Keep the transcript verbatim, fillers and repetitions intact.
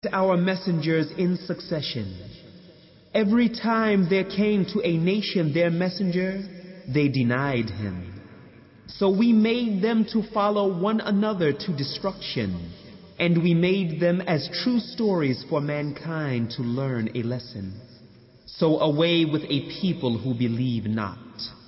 our messengers in succession. Every time there came to a nation their messenger, they denied him. So we made them to follow one another to destruction, and we made them as true stories for mankind to learn a lesson. So away with a people who believe not.